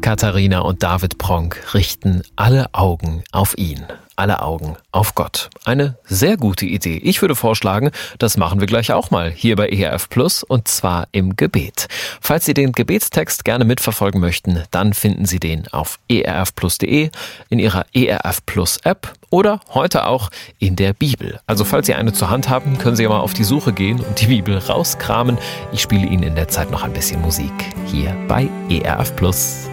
Katharina und David Pronk richten alle Augen auf ihn. Alle Augen auf Gott. Eine sehr gute Idee. Ich würde vorschlagen, das machen wir gleich auch mal hier bei ERF Plus und zwar im Gebet. Falls Sie den Gebetstext gerne mitverfolgen möchten, dann finden Sie den auf erfplus.de, in Ihrer ERF Plus App oder heute auch in der Bibel. Also falls Sie eine zur Hand haben, können Sie ja mal auf die Suche gehen und die Bibel rauskramen. Ich spiele Ihnen in der Zeit noch ein bisschen Musik hier bei ERF Plus.